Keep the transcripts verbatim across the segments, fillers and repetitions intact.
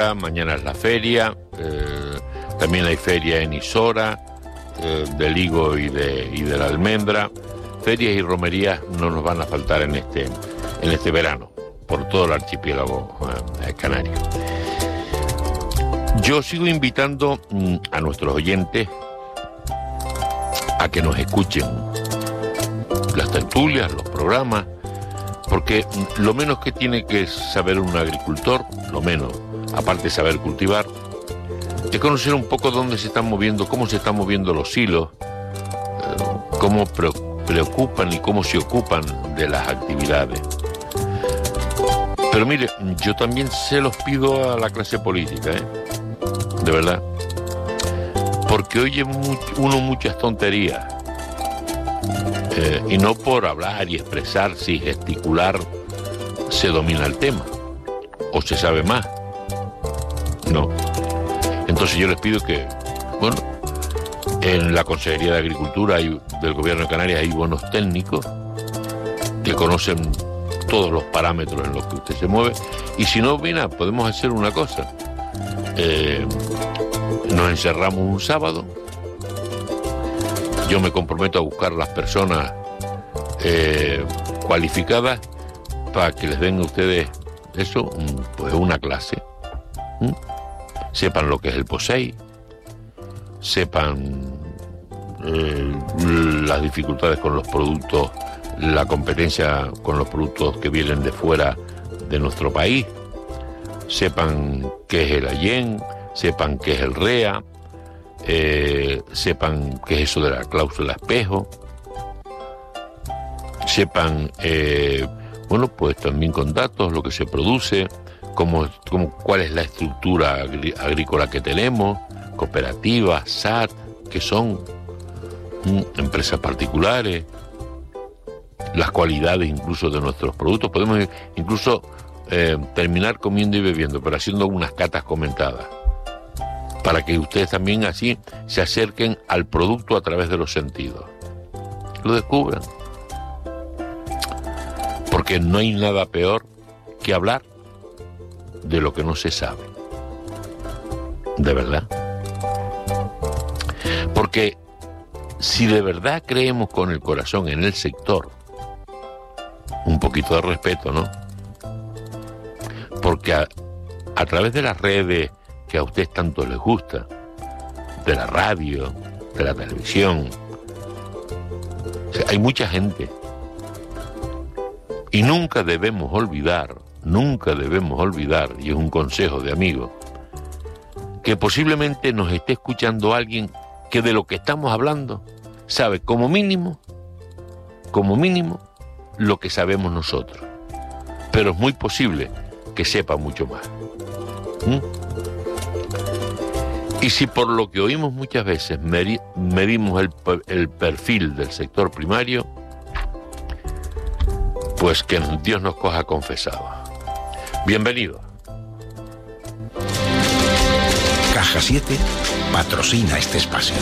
mañana es la feria, eh, también hay feria en Isora, eh, del higo y de, y de la almendra. Ferias y romerías no nos van a faltar en este, en este verano, por todo el archipiélago eh, canario. Yo sigo invitando mm, a nuestros oyentes a que nos escuchen las tertulias, los programas, porque lo menos que tiene que saber un agricultor, lo menos, aparte de saber cultivar, es conocer un poco dónde se están moviendo, cómo se están moviendo los hilos, eh, cómo preocupan y cómo se ocupan de las actividades. Pero mire, yo también se los pido a la clase política, ¿eh? De verdad. Porque oye uno muchas tonterías. Eh, y no por hablar y expresarse y gesticular se domina el tema. O se sabe más. No. Entonces yo les pido que, bueno, en la Consejería de Agricultura hay, del Gobierno de Canarias hay buenos técnicos que conocen todos los parámetros en los que usted se mueve. Y si no, mira, podemos hacer una cosa. Eh, nos encerramos un sábado. Yo me comprometo a buscar las personas eh, cualificadas para que les den a ustedes eso, pues una clase. ¿Mm? Sepan lo que es el POSEI, sepan eh, las dificultades con los productos, la competencia con los productos que vienen de fuera de nuestro país, sepan qué es el AYEN, sepan qué es el REA, eh, sepan qué es eso de la cláusula espejo, sepan, eh, bueno, pues también con datos, lo que se produce, cómo, cómo, cuál es la estructura agri- agrícola que tenemos, cooperativas, S A T, que son mm, empresas particulares, las cualidades incluso de nuestros productos. Podemos incluso eh, terminar comiendo y bebiendo, pero haciendo unas catas comentadas, para que ustedes también así se acerquen al producto a través de los sentidos, lo descubran. Porque no hay nada peor que hablar de lo que no se sabe. De verdad. Porque si de verdad creemos con el corazón en el sector, un poquito de respeto, ¿no? Porque a, a través de las redes que a ustedes tanto les gusta, de la radio, de la televisión, o sea, hay mucha gente. Y nunca debemos olvidar, nunca debemos olvidar, y es un consejo de amigo, que posiblemente nos esté escuchando alguien que de lo que estamos hablando sabe como mínimo, como mínimo, lo que sabemos nosotros. Pero es muy posible que sepa mucho más. ¿Mm? Y si por lo que oímos muchas veces medi- medimos el, el perfil del sector primario, pues que Dios nos coja confesado. Bienvenido. Caja siete patrocina este espacio.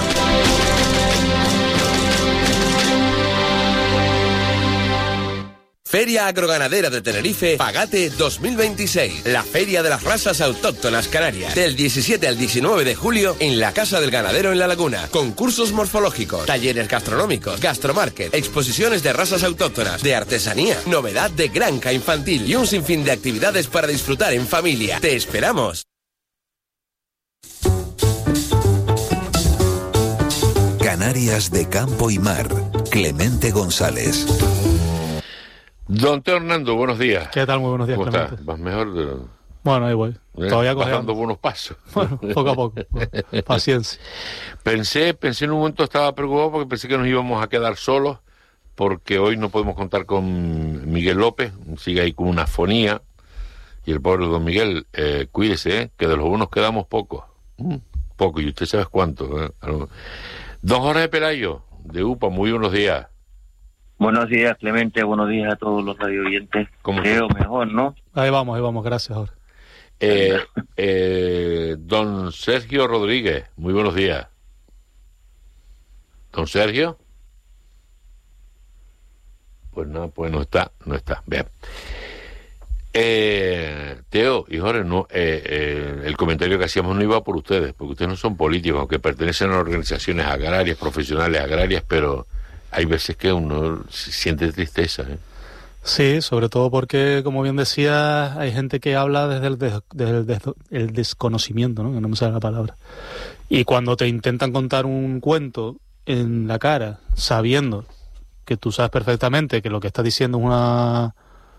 Feria Agroganadera de Tenerife, Pagate dos mil veintiséis. La Feria de las Razas Autóctonas Canarias. Del diecisiete al diecinueve de julio en la Casa del Ganadero en La Laguna. Concursos morfológicos, talleres gastronómicos, gastromarket, exposiciones de razas autóctonas, de artesanía, novedad de granja infantil y un sinfín de actividades para disfrutar en familia. ¡Te esperamos! Canarias de campo y mar. Clemente González. Don Teo Hernando, buenos días. ¿Qué tal? Muy buenos días, ¿Cómo Clemente. estás? ¿Vas mejor? De... Bueno, ahí voy. ¿Eh? Todavía Vas cojeando. dando buenos pasos. Bueno, poco a poco. Paciencia. Pensé, pensé en un momento, estaba preocupado porque pensé que nos íbamos a quedar solos, porque hoy no podemos contar con Miguel López, sigue ahí con una afonía, y el pobre don Miguel, eh, cuídese, ¿eh? Que de los buenos quedamos pocos. Mm, poco, y usted sabe cuánto. ¿Eh? Don Jorge Pelayo, de U P A, muy buenos días. Buenos días, Clemente, buenos días a todos los radio oyentes. ¿Cómo Creo está? mejor, ¿no? Ahí vamos, ahí vamos. Gracias, Jorge. Eh, eh, don Sergio Rodríguez, muy buenos días. Don Sergio. Pues no, pues no está, no está. Bien. Eh, Teo y Jorge, no, eh, eh, el comentario que hacíamos no iba por ustedes, porque ustedes no son políticos, aunque pertenecen a organizaciones agrarias, profesionales agrarias, pero hay veces que uno siente tristeza, ¿eh? Sí, sobre todo porque, como bien decía, hay gente que habla desde el, des, desde el, des, el desconocimiento, ¿no? Que no me sale la palabra. Y cuando te intentan contar un cuento en la cara, sabiendo que tú sabes perfectamente que lo que estás diciendo es una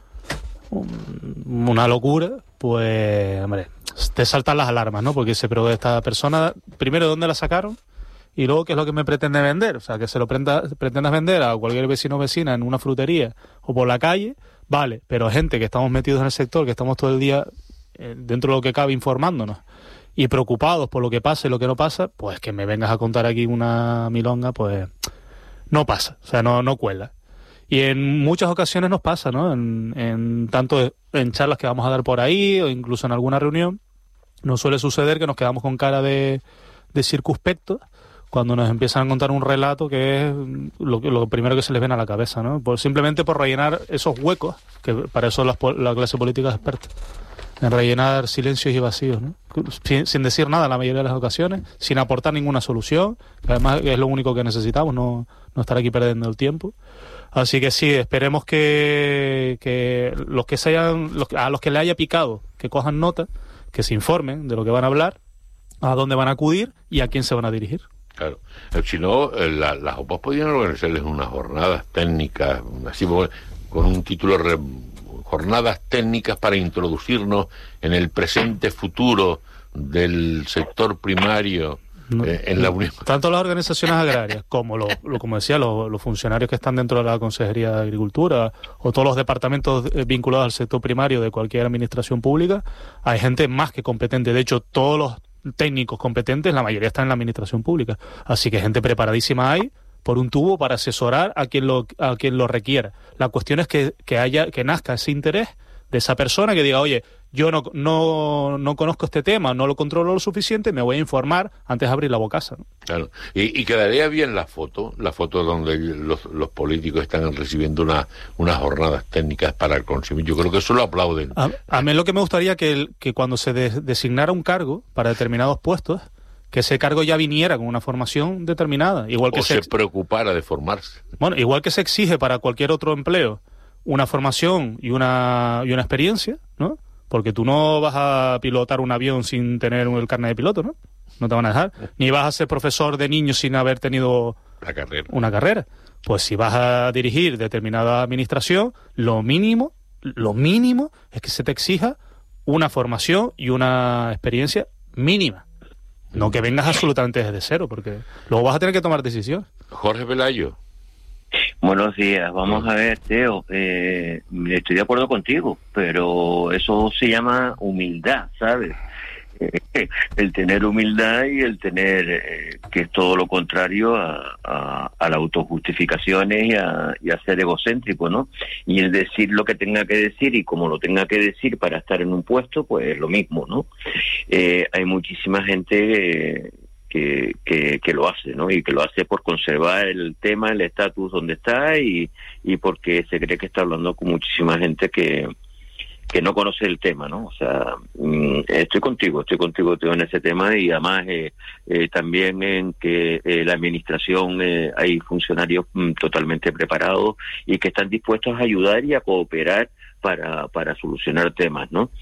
una locura, pues, hombre, te saltan las alarmas, ¿no? Porque dice, pero esta persona, primero, ¿de dónde la sacaron? Y luego, ¿qué es lo que me pretende vender? O sea, que se lo prenda, pretendas vender a cualquier vecino o vecina en una frutería o por la calle, vale, pero gente que estamos metidos en el sector, que estamos todo el día eh, dentro de lo que cabe informándonos y preocupados por lo que pasa y lo que no pasa, pues que me vengas a contar aquí una milonga, pues no pasa, o sea, no, no cuela. Y en muchas ocasiones nos pasa, ¿no? En, en tanto en charlas que vamos a dar por ahí o incluso en alguna reunión, nos suele suceder que nos quedamos con cara de, de circunspectos cuando nos empiezan a contar un relato que es lo, lo primero que se les viene a la cabeza, ¿no? Por, simplemente por rellenar esos huecos, que para eso las, la clase política es experta, en rellenar silencios y vacíos, ¿no? Sin, sin decir nada en la mayoría de las ocasiones, sin aportar ninguna solución, que además es lo único que necesitamos, no, no estar aquí perdiendo el tiempo. Así que sí, esperemos que, que los que se hayan, los, a los que le haya picado, que cojan nota, que se informen de lo que van a hablar, a dónde van a acudir y a quién se van a dirigir. Claro, si no, la, las O P A podían organizarles unas jornadas técnicas, así con un título, re, jornadas técnicas para introducirnos en el presente futuro del sector primario. No, eh, en la Unión. Tanto las organizaciones agrarias como, lo, lo, como decía, los, los funcionarios que están dentro de la Consejería de Agricultura o todos los departamentos vinculados al sector primario de cualquier administración pública, hay gente más que competente. De hecho, todos los técnicos competentes, la mayoría están en la administración pública. Así que gente preparadísima hay por un tubo para asesorar a quien lo, a quien lo requiera. La cuestión es que, que, haya, que nazca ese interés de esa persona que diga, oye, yo no, no, no conozco este tema, no lo controlo lo suficiente, me voy a informar antes de abrir la bocaza, ¿no? Claro, y, y quedaría bien la foto, la foto donde los, los políticos están recibiendo una, unas jornadas técnicas para el consumidor. Yo creo que eso lo aplauden. A, a mí lo que me gustaría que, el, que cuando se de, designara un cargo para determinados puestos, que ese cargo ya viniera con una formación determinada. Igual que o se, se preocupara de formarse. Bueno, igual que se exige para cualquier otro empleo una formación y una, y una experiencia, ¿no? Porque tú no vas a pilotar un avión sin tener el carnet de piloto, ¿no? No te van a dejar. Ni vas a ser profesor de niños sin haber tenido la carrera. una carrera. Pues si vas a dirigir determinada administración, lo mínimo, lo mínimo es que se te exija una formación y una experiencia mínima. No que vengas absolutamente desde cero, porque luego vas a tener que tomar decisiones. Jorge Pelayo. Buenos días, vamos a ver, Teo, eh, estoy de acuerdo contigo, pero eso se llama humildad, ¿sabes? Eh, el tener humildad y el tener, eh, que es todo lo contrario a, a, a las autojustificaciones y a, y a ser egocéntrico, ¿no? Y el decir lo que tenga que decir y como lo tenga que decir para estar en un puesto, pues es lo mismo, ¿no? Eh, hay muchísima gente... Eh, Que, que, que lo hace, ¿no? Y que lo hace por conservar el tema, el estatus donde está y, y porque se cree que está hablando con muchísima gente que, que no conoce el tema, ¿no? O sea, mmm, estoy contigo, estoy contigo Teo, en ese tema y además eh, eh, también en que eh, la administración eh, hay funcionarios mmm, totalmente preparados y que están dispuestos a ayudar y a cooperar para, para solucionar temas, ¿no?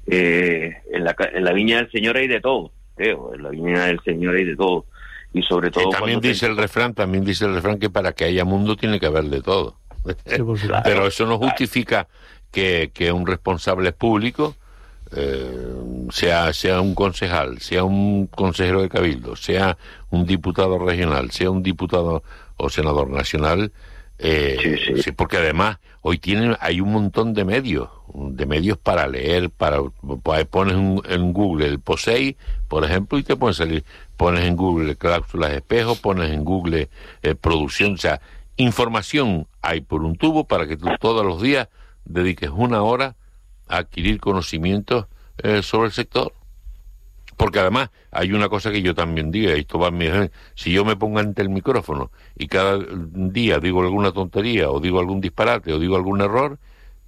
Eh, en la, en la viña del Señor hay de todo. En la viña del Señor hay de todo y sobre todo y también dice te... el refrán también dice el refrán que para que haya mundo tiene que haber de todo. Sí, claro. Pero eso no justifica que, que un responsable público eh, sea sea un concejal, sea un consejero de cabildo, sea un diputado regional, sea un diputado o senador nacional. Eh, sí, sí. Sí, porque además hoy tienen hay un montón de medios de medios para leer, para pones en, en Google el P O S E I, por ejemplo, y te pueden salir, pones en Google cláusulas de espejo, pones en Google eh, producción, o sea, información hay por un tubo para que tú todos los días dediques una hora a adquirir conocimientos eh, sobre el sector. Porque además hay una cosa que yo también digo, esto va a mi, si yo me pongo ante el micrófono y cada día digo alguna tontería o digo algún disparate o digo algún error,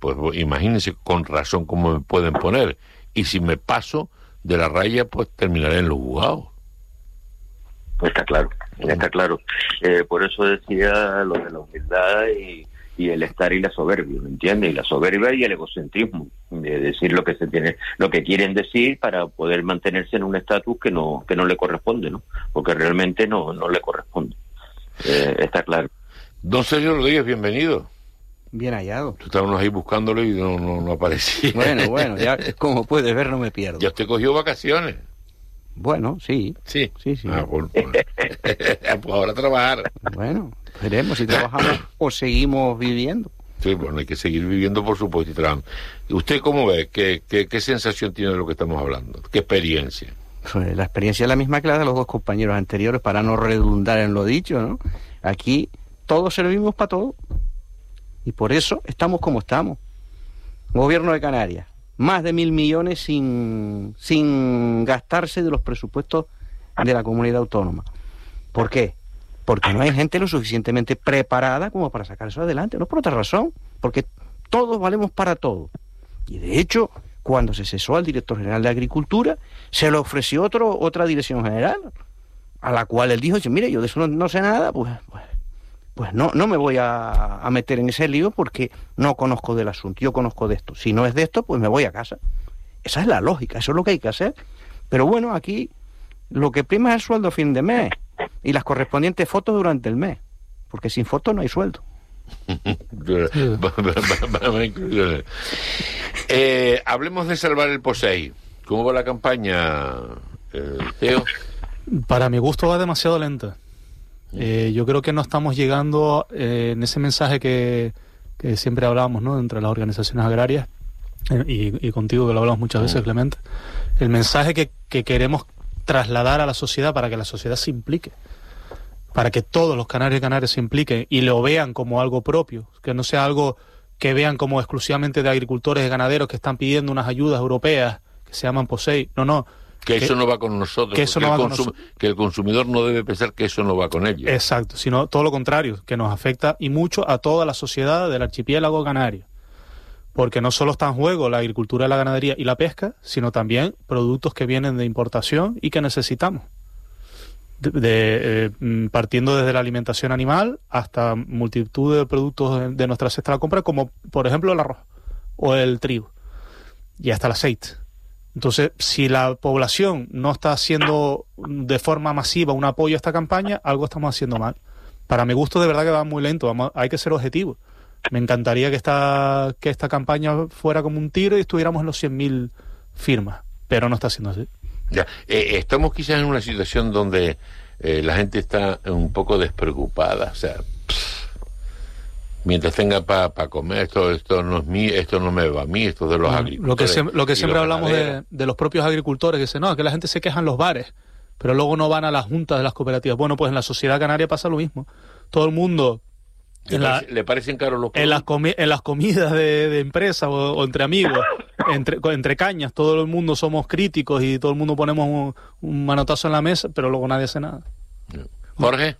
pues imagínense con razón cómo me pueden poner. Y si me paso de la raya, pues terminaré en los juzgados. Está claro, está claro. Eh, por eso decía lo de la humildad y, y el estar y la soberbia, ¿me entiendes? Y la soberbia y el egocentrismo, de decir lo que se tiene, lo que quieren decir para poder mantenerse en un estatus que no que no le corresponde, ¿no? Porque realmente no no le corresponde. Eh, está claro. Don Sergio Rodríguez, bienvenido. Bien hallado. Estábamos ahí buscándolo y no, no, no aparecía. Bueno, bueno, ya como puedes ver no me pierdo. Ya usted cogió vacaciones. Bueno, sí. Sí. Sí, sí. Ah, bueno, bueno. Pues ahora trabajar. Bueno, veremos si trabajamos o seguimos viviendo. Sí, bueno, hay que seguir viviendo, por supuesto, y trabajando. ¿Usted cómo ve? ¿Qué, qué, qué sensación tiene de lo que estamos hablando? ¿Qué experiencia? Pues la experiencia es la misma que la de los dos compañeros anteriores, para no redundar en lo dicho, ¿no? Aquí todos servimos para todo. Y por eso estamos como estamos. Gobierno de Canarias, más de mil millones sin, sin gastarse de los presupuestos de la comunidad autónoma. ¿Por qué? Porque no hay gente lo suficientemente preparada como para sacar eso adelante. No por otra razón, porque todos valemos para todo. Y de hecho, cuando se cesó al director general de Agricultura, se le ofreció otro, otra dirección general, a la cual él dijo, mire, yo de eso no, no sé nada, pues... pues Pues no, no me voy a, a meter en ese lío porque no conozco del asunto, yo conozco de esto. Si no es de esto, pues me voy a casa. Esa es la lógica, eso es lo que hay que hacer. Pero bueno, aquí lo que prima es el sueldo a fin de mes y las correspondientes fotos durante el mes, porque sin fotos no hay sueldo. eh, hablemos de salvar el POSEI. ¿Cómo va la campaña, eh, Teo? Para mi gusto va demasiado lenta. Eh, yo creo que no estamos llegando eh, en ese mensaje que, que siempre hablábamos, ¿no?, entre las organizaciones agrarias eh, y, y contigo, que lo hablamos muchas veces, Clemente, el mensaje que, que queremos trasladar a la sociedad para que la sociedad se implique, para que todos los canarios y canarias se impliquen y lo vean como algo propio, que no sea algo que vean como exclusivamente de agricultores y ganaderos que están pidiendo unas ayudas europeas que se llaman POSEI. No, no. Que, que eso no va con nosotros, que, eso no va con consum- que el consumidor no debe pensar que eso no va con ellos. Exacto, sino todo lo contrario, que nos afecta y mucho a toda la sociedad del archipiélago canario. Porque no solo está en juego la agricultura, la ganadería y la pesca, sino también productos que vienen de importación y que necesitamos. De, de, eh, partiendo desde la alimentación animal hasta multitud de productos de, de nuestra cesta de la compra, como por ejemplo el arroz o el trigo y hasta el aceite. Entonces, si la población no está haciendo de forma masiva un apoyo a esta campaña, algo estamos haciendo mal. Para mi gusto, de verdad que va muy lento. Vamos, hay que ser objetivos. Me encantaría que esta, que esta campaña fuera como un tiro y estuviéramos en los cien mil firmas, pero no está siendo así. Ya, eh, estamos quizás en una situación donde eh, la gente está un poco despreocupada. O sea, pff, mientras tenga para pa comer, esto esto no es mí, esto no me va a mí, esto es de los bueno, agricultores. Lo que, se, lo que siempre hablamos de, de los propios agricultores, que dicen, no, que la gente se queja en los bares, pero luego no van a las juntas de las cooperativas. Bueno, pues en la sociedad canaria pasa lo mismo. Todo el mundo... ¿Le, en la, parece, ¿Le parecen caros los productos? En las, comi en las comidas de, de empresa o, o entre amigos, entre, entre cañas, todo el mundo somos críticos y todo el mundo ponemos un, un manotazo en la mesa, pero luego nadie hace nada. Jorge.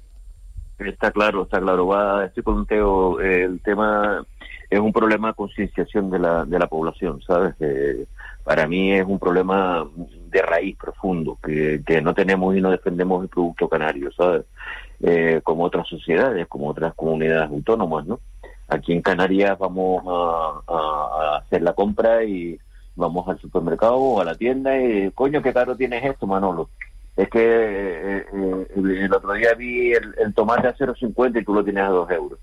Está claro, está claro. Va, estoy con Teo. Eh, el tema es un problema de concienciación de la de la población, ¿sabes? Eh, para mí es un problema de raíz profundo, que, que no tenemos y no defendemos el producto canario, ¿sabes? Eh, como otras sociedades, como otras comunidades autónomas, ¿no? Aquí en Canarias vamos a, a, a hacer la compra y vamos al supermercado o a la tienda y, coño, qué caro tienes esto, Manolo. Es que eh, eh, el otro día vi el, el tomate a cero cincuenta y tú lo tienes a dos euros.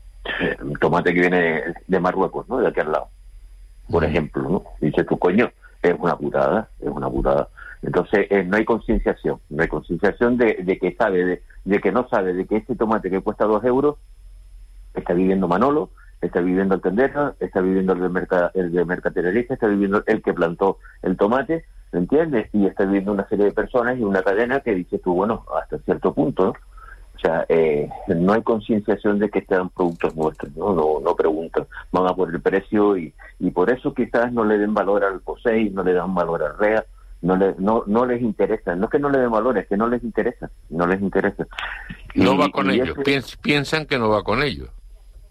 Un tomate que viene de Marruecos, ¿no? De aquí al lado, por ejemplo, ¿no? Dices tú, coño, es una putada, es una putada. Entonces, eh, no hay concienciación, no hay concienciación de, de que sabe, de, de que no sabe, de que este tomate que cuesta dos euros está viviendo Manolo, está viviendo el tendero, está viviendo el de, merca, el de Mercatererista, está viviendo el que plantó el tomate, ¿me entiendes? Y está viviendo una serie de personas y una cadena que dices tú, bueno, hasta cierto punto, ¿no? O sea, eh, no hay concienciación de que sean productos nuestros, ¿no? No, no preguntan, van a por el precio y, y por eso quizás no le den valor al POSEI, no le dan valor al R E A, no, le, no, no les interesa, no es que no le den valor, es que no les interesa, no les interesa. No y, va con y ellos, ese... piensan que no va con ellos.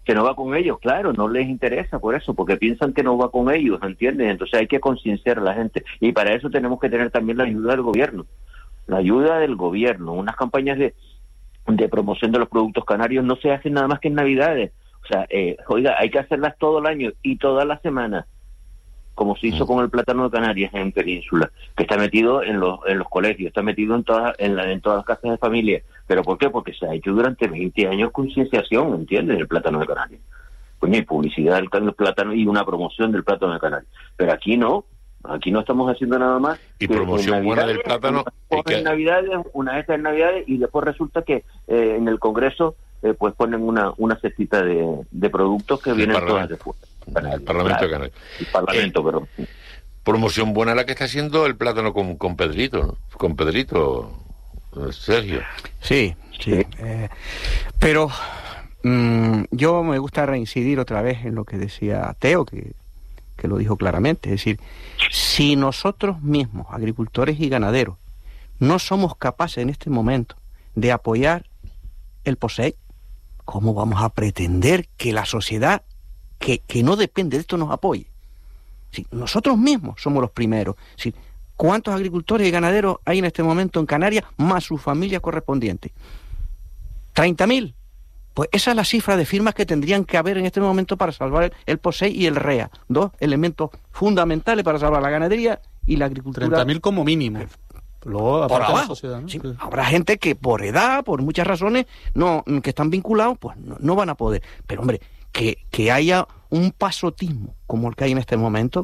que no va con ellos, claro, no les interesa por eso, porque piensan que no va con ellos, ¿entiendes? Entonces hay que concienciar a la gente, y para eso tenemos que tener también la ayuda del gobierno, la ayuda del gobierno. Unas campañas de, de promoción de los productos canarios no se hacen nada más que en Navidades, o sea, eh, oiga, hay que hacerlas todo el año y todas las semanas, como se hizo con el plátano de Canarias en Península, que está metido en los en los colegios, está metido en todas en, la, en todas las casas de familia. ¿Pero por qué? Porque se ha hecho durante veinte años concienciación, ¿entiendes?, del plátano de Canarias. Coño, y publicidad del plátano y una promoción del plátano de Canarias. Pero aquí no, aquí no estamos haciendo nada más. Y promoción buena del plátano. Una, que... en Navidades, una vez en Navidades, y después resulta que eh, en el Congreso eh, pues ponen una una cestita de, de productos que vienen todas de fuera. El Parlamento de Canarias. El Parlamento, pero... Promoción buena la que está haciendo el plátano con, con Pedrito, ¿no? Con Pedrito, Sergio. Sí, sí. Eh, pero mmm, yo me gusta reincidir otra vez en lo que decía Teo, que, que lo dijo claramente. Es decir, si nosotros mismos, agricultores y ganaderos, no somos capaces en este momento de apoyar el POSEI, ¿cómo vamos a pretender que la sociedad Que, que no depende de esto nos apoye? Sí, nosotros mismos somos los primeros. Sí, ¿cuántos agricultores y ganaderos hay en este momento en Canarias, más sus familias correspondientes? ¿treinta mil? Pues esa es la cifra de firmas que tendrían que haber en este momento para salvar el, el POSEI y el REA, dos elementos fundamentales para salvar la ganadería y la agricultura. treinta mil como mínimo. Luego, por abajo. La sociedad, ¿no? Sí, habrá gente que por edad, por muchas razones, no que están vinculados, pues no, no van a poder. Pero hombre, que, que haya un pasotismo como el que hay en este momento.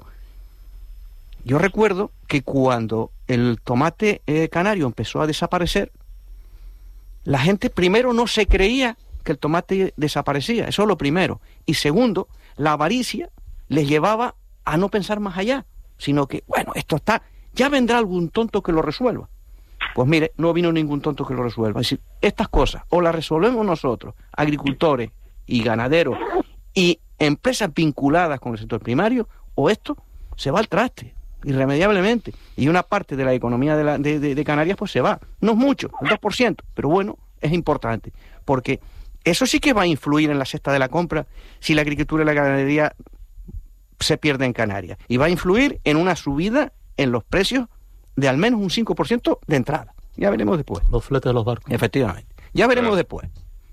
Yo recuerdo que cuando el tomate eh, canario empezó a desaparecer, la gente primero no se creía que el tomate desaparecía, eso es lo primero. Y segundo, la avaricia les llevaba a no pensar más allá, sino que, bueno, esto está, ya vendrá algún tonto que lo resuelva. Pues mire, no vino ningún tonto que lo resuelva. Es decir, estas cosas o las resolvemos nosotros, agricultores y ganaderos y empresas vinculadas con el sector primario, o esto se va al traste, irremediablemente. Y una parte de la economía de, la, de, de, de Canarias pues se va. No es mucho, el dos por ciento, pero bueno, es importante. Porque eso sí que va a influir en la cesta de la compra si la agricultura y la ganadería se pierden en Canarias. Y va a influir en una subida en los precios de al menos un cinco por ciento de entrada. Ya veremos después. Los fletes de los barcos. Efectivamente. Ya veremos claro. después.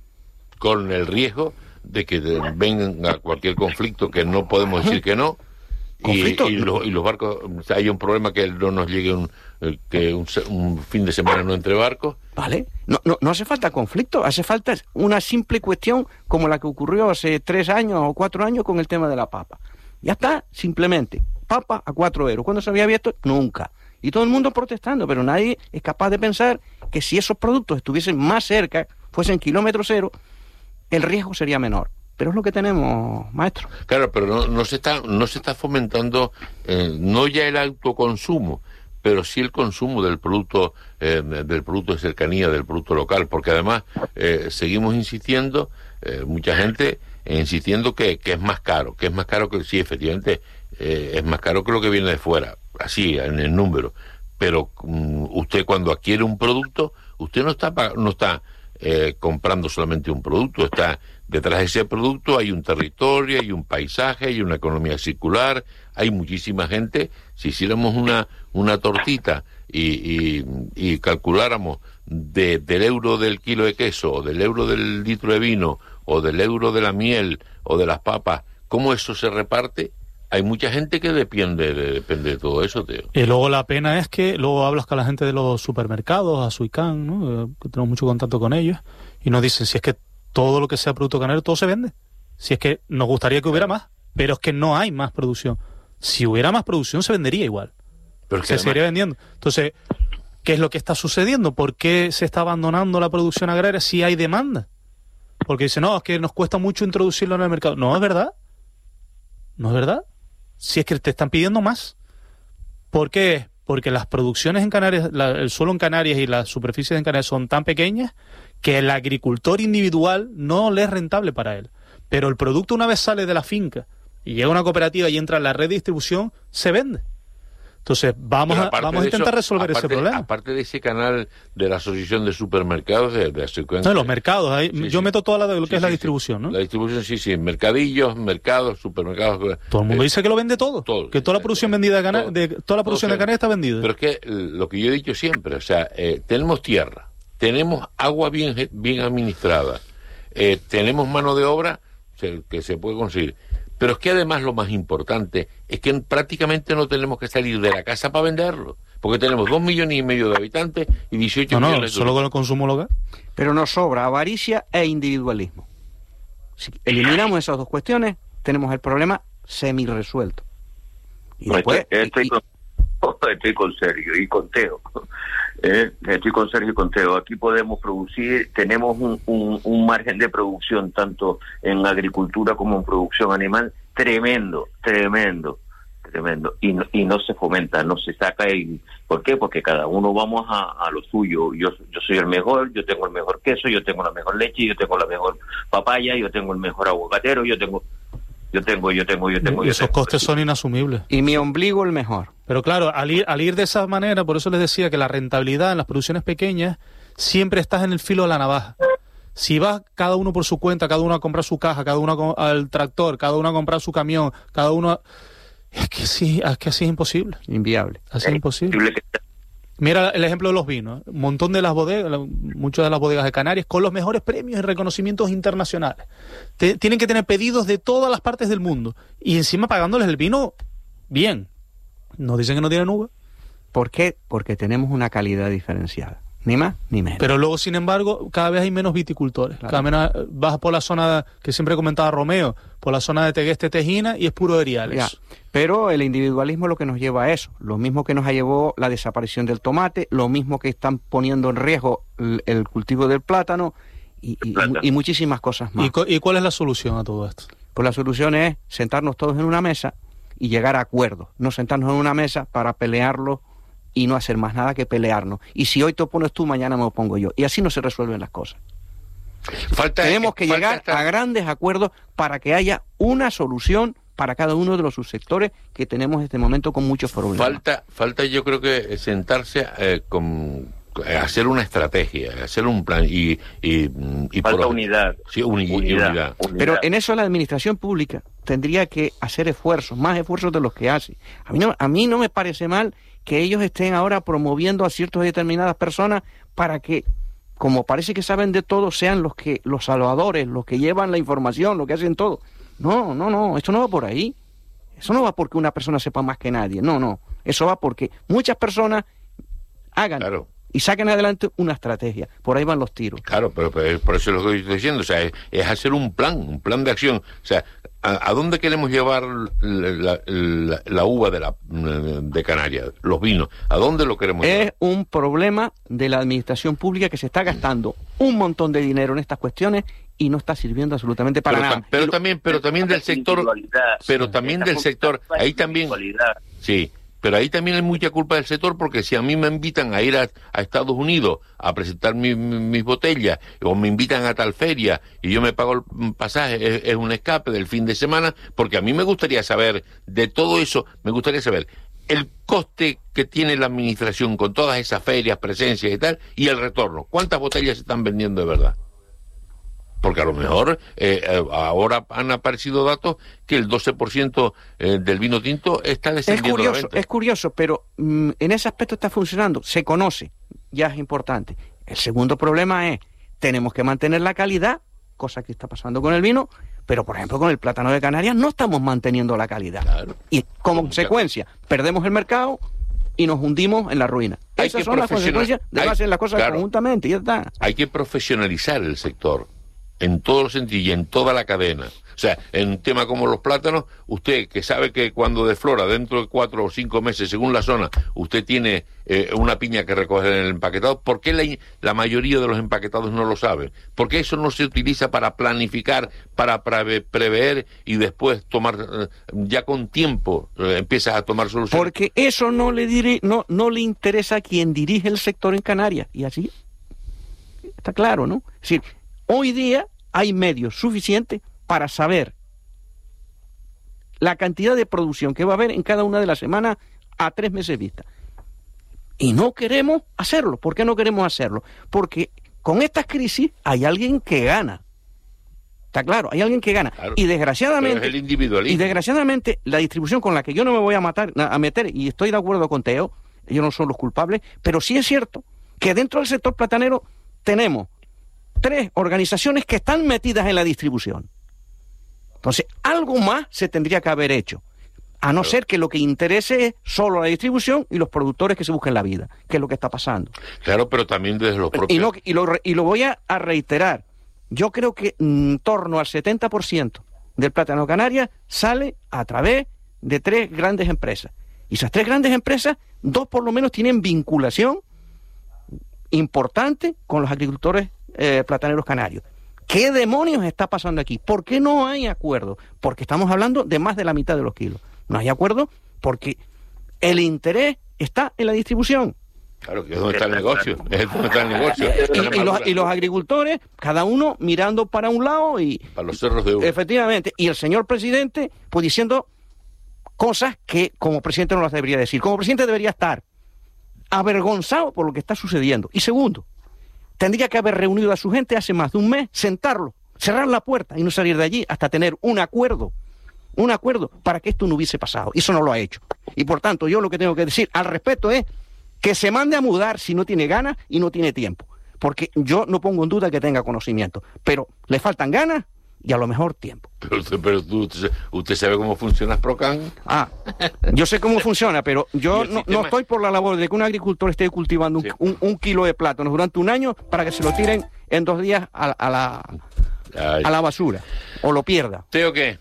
Con el riesgo de que venga cualquier conflicto, que no podemos decir que no, y, y, los, y los barcos, o sea, hay un problema que no nos llegue un, que un, un fin de semana no entre barcos. Vale, no, no, no hace falta conflicto, hace falta una simple cuestión como la que ocurrió hace tres años o cuatro años con el tema de la papa. Ya está, simplemente, papa a cuatro euros. ¿Cuándo se había visto? Nunca. Y todo el mundo protestando, pero nadie es capaz de pensar que si esos productos estuviesen más cerca, fuesen kilómetro cero, el riesgo sería menor. Pero es lo que tenemos, maestro. Claro, pero no, no se está no se está fomentando eh, no ya el autoconsumo, pero sí el consumo del producto eh, del producto de cercanía, del producto local, porque además eh, seguimos insistiendo, eh, mucha gente eh, insistiendo que, que es más caro, que es más caro que sí, efectivamente eh, es más caro que lo que viene de fuera, así en el número. Pero um, usted cuando adquiere un producto, usted no está no está Eh, comprando solamente un producto, está detrás de ese producto hay un territorio, hay un paisaje, hay una economía circular, hay muchísima gente. Si hiciéramos una una tortita y, y, y calculáramos de, del euro del kilo de queso, o del euro del litro de vino, o del euro de la miel, o de las papas, cómo eso se reparte, hay mucha gente que depende de, depende de todo eso, Teo. Y luego la pena es que luego hablas con la gente de los supermercados, a Suicán, ¿no? Que tenemos mucho contacto con ellos, y nos dicen, si es que todo lo que sea producto canario, todo se vende. Si es que nos gustaría que hubiera más, pero es que no hay más producción. Si hubiera más producción, se vendería igual. Pero es que se además... seguiría vendiendo. Entonces, ¿qué es lo que está sucediendo? ¿Por qué se está abandonando la producción agraria si hay demanda? Porque dicen, no, es que nos cuesta mucho introducirlo en el mercado. No, es verdad. No es verdad. Si es que te están pidiendo más. ¿Por qué? Porque las producciones en Canarias, la, el suelo en Canarias y las superficies en Canarias son tan pequeñas que el agricultor individual no le es rentable para él. Pero el producto, una vez sale de la finca y llega a una cooperativa y entra en la red de distribución, se vende. Entonces, vamos a, vamos a intentar eso, resolver aparte, ese problema. Aparte de ese canal de la Asociación de Supermercados, de, de la secuencia... No, los mercados, ahí, sí, yo sí. meto toda la de lo que Sí, es la sí, distribución, sí. ¿no? La distribución, sí, sí, mercadillos, mercados, supermercados... Todo el mundo eh, dice que lo vende todo, todo, que toda la producción vendida de, cana- todo, de toda la producción todo, de Canarias está vendida. Pero es que lo que yo he dicho siempre, o sea, eh, tenemos tierra, tenemos agua bien, bien administrada, eh, tenemos mano de obra se, que se puede conseguir. Pero es que además lo más importante es que prácticamente no tenemos que salir de la casa para venderlo, porque tenemos dos millones y medio de habitantes y dieciocho no, no, millones de solo con el consumo local. Pero nos sobra avaricia e individualismo. Si eliminamos esas dos cuestiones, tenemos el problema semi-resuelto. Y No, después, estoy, estoy y- con, estoy con Sergio y con Teo. Eh, estoy con Sergio y con Teo. Aquí podemos producir, tenemos un, un, un margen de producción tanto en agricultura como en producción animal tremendo, tremendo, tremendo. Y no, y no se fomenta, no se saca. Y, ¿por qué? Porque cada uno vamos a, a lo suyo. Yo, yo soy el mejor, yo tengo el mejor queso, yo tengo la mejor leche, yo tengo la mejor papaya, yo tengo el mejor aguacatero, yo tengo... Yo tengo, yo tengo, yo tengo. Y yo esos tengo. costes son inasumibles. y mi ombligo el mejor. Pero claro, al ir, al ir de esa manera, por eso les decía que la rentabilidad en las producciones pequeñas siempre estás en el filo de la navaja. Si vas cada uno por su cuenta, cada uno a comprar su caja, cada uno a co- al tractor, cada uno a comprar su camión, cada uno a... Es que sí, es que así es imposible. Inviable. Así es imposible. Posible que- Mira el ejemplo de los vinos. Un montón de las bodegas, la- muchas de las bodegas de Canarias, con los mejores premios y reconocimientos internacionales. Te- tienen que tener pedidos de todas las partes del mundo. Y encima pagándoles el vino bien. Nos dicen que no tienen uva. ¿Por qué? Porque tenemos una calidad diferenciada. Ni más ni menos. Pero luego, sin embargo, cada vez hay menos viticultores. Claro. Cada menos, vas por la zona que siempre comentaba Romeo, por la zona de Tegueste, Tejina, y es puro eriales. Ya. Pero el individualismo es lo que nos lleva a eso. Lo mismo que nos llevó la desaparición del tomate, lo mismo que están poniendo en riesgo el, el cultivo del plátano y, y- Plátano. y muchísimas cosas más. ¿Y, cu- ¿Y cuál es la solución a todo esto? Pues la solución es sentarnos todos en una mesa y llegar a acuerdos. No sentarnos en una mesa para pelearlo y no hacer más nada que pelearnos. Y si hoy te opones tú, mañana me opongo yo. Y así no se resuelven las cosas. Falta, Tenemos que falta llegar esta- a grandes acuerdos para que haya una solución para cada uno de los subsectores que tenemos en este momento con muchos problemas. Falta, falta yo creo que sentarse eh, con eh, hacer una estrategia, hacer un plan y... y, y Falta por- unidad. Sí, uni- Unidad, unidad. unidad. Pero en eso la administración pública tendría que hacer esfuerzos, más esfuerzos de los que hace. A mí no, a mí no me parece mal que ellos estén ahora promoviendo a ciertas determinadas personas para que, como parece que saben de todo, sean los que los salvadores, los que llevan la información, los que hacen todo. No, no, no, esto no va por ahí. Eso no va porque una persona sepa más que nadie. No, no. Eso va porque muchas personas hagan Claro. y saquen adelante una estrategia. Por ahí van los tiros. Claro, pero, pero por eso es lo que estoy diciendo, o sea, es, es hacer un plan, un plan de acción. O sea, ¿a, a dónde queremos llevar la, la- la- la uva de, la, de Canarias, los vinos? ¿A dónde lo queremos Es llevar? un problema de la administración pública que se está gastando un montón de dinero en estas cuestiones y no está sirviendo absolutamente para Pero, nada. tam- pero Y lo- también, pero también del sector, Individualidad. pero también Esta del sector, culpa- ahí también, individualidad. sí, pero ahí también hay mucha culpa del sector, porque si a mí me invitan a ir a, a Estados Unidos a presentar mi- mi- mis botellas, o me invitan a tal feria y yo me pago el pasaje, es, es un escape del fin de semana, porque a mí me gustaría saber de todo eso, me gustaría saber el coste que tiene la administración con todas esas ferias, presencias y tal, y el retorno. ¿Cuántas botellas se están vendiendo de verdad? Porque a lo mejor eh, eh, ahora han aparecido datos que el doce por ciento eh, del vino tinto está es descendiendo la curioso, venta. es curioso, pero mm, en ese aspecto está funcionando, se conoce, ya es importante. El segundo problema es, tenemos que mantener la calidad, cosa que está pasando con el vino, pero por ejemplo con el plátano de Canarias no estamos manteniendo la calidad. Claro. Y como Con consecuencia, perdemos el mercado y nos hundimos en la ruina. Hay Esas que son las profesional- consecuencias de hay- hacer las cosas claro. conjuntamente y ya está. Hay que profesionalizar el sector en todos los sentidos y en toda la cadena. O sea, en un tema como los plátanos, usted que sabe que cuando deflora dentro de cuatro o cinco meses, según la zona, usted tiene eh, una piña que recoger en el empaquetado, ¿por qué la, la mayoría de los empaquetados no lo saben? Porque eso no se utiliza para planificar, para preve- prever y después tomar, eh, ya con tiempo eh, empiezas a tomar soluciones. Porque eso no le dire, no, no le interesa a quien dirige el sector en Canarias. Y así está claro, ¿no? Es decir, hoy día hay medios suficientes para saber la cantidad de producción que va a haber en cada una de las semanas a tres meses vista. Y no queremos hacerlo. ¿Por qué no queremos hacerlo? Porque con estas crisis hay alguien que gana. Está claro, hay alguien que gana. Claro, y desgraciadamente, pero es el individualismo. y desgraciadamente, la distribución con la que yo no me voy a matar, a meter, y estoy de acuerdo con Teo, ellos no son los culpables, pero sí es cierto que dentro del sector platanero tenemos tres organizaciones que están metidas en la distribución. Entonces, algo más se tendría que haber hecho. A no ser que lo que interese es solo la distribución y los productores que se busquen la vida, que es lo que está pasando. Claro, pero también desde los propios... Y, no, y, lo, y lo voy a, a reiterar. Yo creo que en torno al setenta por ciento del plátano Canarias sale a través de tres grandes empresas. Y esas tres grandes empresas, dos por lo menos tienen vinculación importante con los agricultores eh, plataneros canarios. ¿Qué demonios está pasando aquí? ¿Por qué no hay acuerdo? Porque estamos hablando de más de la mitad de los kilos. No hay acuerdo porque el interés está en la distribución. Claro, que es donde está el negocio. Es donde está el negocio. Y, y, los, y los agricultores, cada uno mirando para un lado y... Para los cerros de uno. Efectivamente. Y el señor presidente, pues diciendo cosas que como presidente no las debería decir. Como presidente debería estar avergonzado por lo que está sucediendo. Y segundo, tendría que haber reunido a su gente hace más de un mes, sentarlo, cerrar la puerta y no salir de allí hasta tener un acuerdo. Un acuerdo para que esto no hubiese pasado. Y eso no lo ha hecho. Y por tanto, yo lo que tengo que decir al respecto es que se mande a mudar si no tiene ganas y no tiene tiempo. Porque yo no pongo en duda que tenga conocimiento. Pero le faltan ganas y a lo mejor tiempo. Pero, usted, pero tú, usted, usted sabe cómo funciona Procan. Ah, yo sé cómo funciona, pero yo no, no estoy por la labor de que un agricultor esté cultivando un, sí. un, un kilo de plátanos durante un año para que se lo tiren en dos días a, a, la, a la basura. O lo pierda. ¿Teo qué?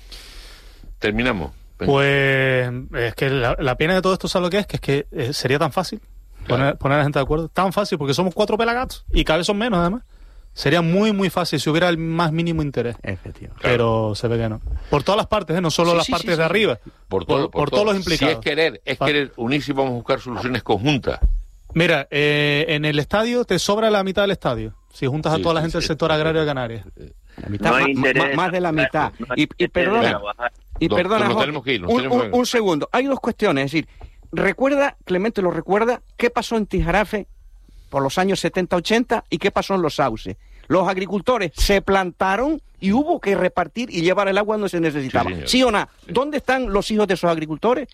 Terminamos. Pues es que la, la pena de todo esto, ¿sabes lo que es? Que es que eh, sería tan fácil claro. poner, poner a la gente de acuerdo. Tan fácil, porque somos cuatro pelagatos y cada vez son menos, además. Sería muy, muy fácil si hubiera el más mínimo interés. Efectivamente. Pero claro. se ve que no. Por todas las partes, ¿eh? No solo sí, las sí, partes sí, de sí. arriba. Por, todo, por, por, por todos los implicados. Si es querer, es ¿Vale? querer unirse y vamos a buscar soluciones conjuntas. Mira, eh, en el estadio te sobra la mitad del estadio. Si juntas sí, a toda la gente sí, del sí, sector sí, agrario de Canarias. La mitad, no ma, ma, más de la mitad. Y, y perdona, y perdona no, no ir, no un, un, un segundo. Hay dos cuestiones. Es decir, recuerda, Clemente lo recuerda, qué pasó en Tijarafe por los años setenta ochenta y qué pasó en los sauces. Los agricultores se plantaron y hubo que repartir y llevar el agua donde se necesitaba. Sí, ¿Sí o no? ¿Dónde están los hijos de esos agricultores?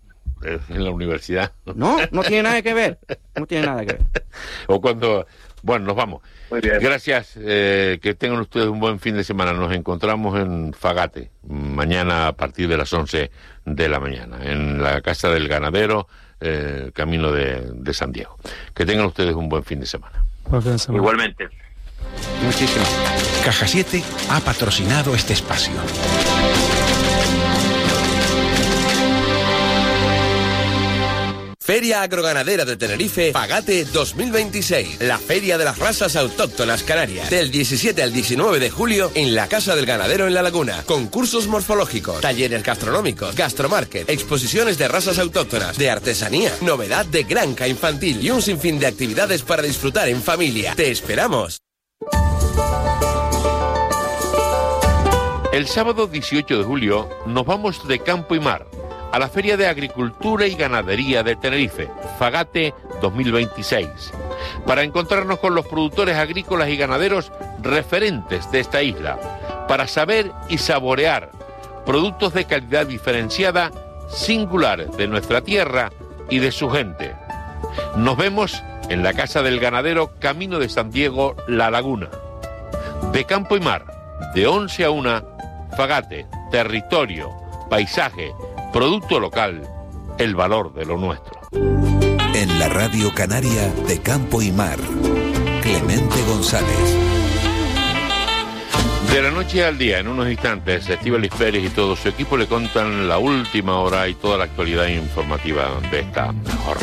En la universidad. No, no tiene nada que ver. No tiene nada que ver. O cuando... Bueno, nos vamos. Muy bien. Gracias. Eh, que tengan ustedes un buen fin de semana. Nos encontramos en Fagate, mañana a partir de las once de la mañana, en la Casa del Ganadero, eh, camino de, de San Diego. Que tengan ustedes un buen fin de semana. Buen fin de semana. Igualmente. Muchísimas. Caja siete ha patrocinado este espacio. Feria Agroganadera de Tenerife, Fagate dos mil veintiséis. La Feria de las Razas Autóctonas Canarias. Del diecisiete al diecinueve de julio en la Casa del Ganadero en La Laguna. Concursos morfológicos, talleres gastronómicos, gastromarket, exposiciones de razas autóctonas, de artesanía, novedad de granja infantil y un sinfín de actividades para disfrutar en familia. ¡Te esperamos! El sábado dieciocho de julio nos vamos de campo y mar a la Feria de Agricultura y Ganadería de Tenerife, Fagate dos mil veintiséis, para encontrarnos con los productores agrícolas y ganaderos referentes de esta isla, para saber y saborear productos de calidad diferenciada, singulares de nuestra tierra y de su gente. Nos vemos en la Casa del Ganadero, camino de San Diego, La Laguna. De campo y mar, de once a una, Fagate, territorio, paisaje, producto local, el valor de lo nuestro. En la Radio Canaria de Campo y Mar, Clemente González. De la noche al día, en unos instantes, Estíbaliz Pérez y todo su equipo le contan la última hora y toda la actualidad informativa de esta jornada.